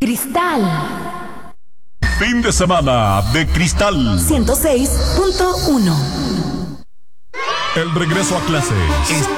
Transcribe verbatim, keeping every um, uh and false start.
Cristal. Fin de semana de Cristal. ciento seis punto uno. El regreso a clases está